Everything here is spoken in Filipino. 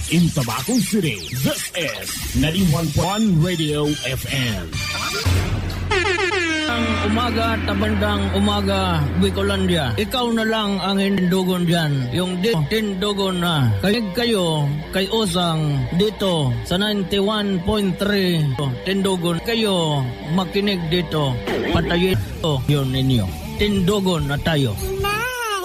in Tabaco City. This is 91.1 Radio FM. Umaga, tabandang umaga, Bicolandia. Ikaw na lang ang hindugon dyan. Yung tindugon na. Kayo, kay Osang, dito sa 91.3. Tindugon kayo, makinig dito. Patayin ito yun ninyo. Tindugon na tayo.